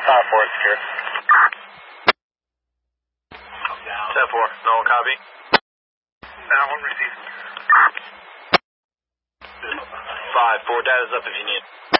4 secure. 10-4, no one copy. That one received. 5-4, data's up if you need.